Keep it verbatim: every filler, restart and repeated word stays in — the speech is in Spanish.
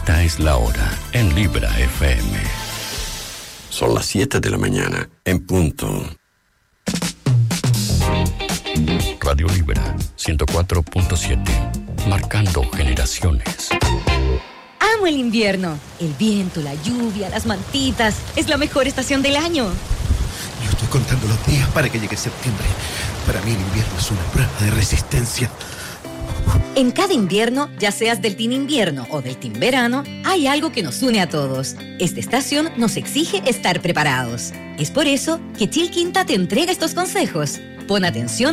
Esta es la hora en Libra F M. Son las siete de la mañana, en punto. Radio Libra, ciento cuatro punto siete. Marcando generaciones. Amo el invierno. El viento, la lluvia, las mantitas. Es la mejor estación del año. Yo estoy contando los días para que llegue septiembre. Para mí el invierno es una prueba de resistencia. En cada invierno, ya seas del team invierno o del team verano, hay algo que nos une a todos. Esta estación nos exige estar preparados. Es por eso que Chil Quinta te entrega estos consejos. Pon atención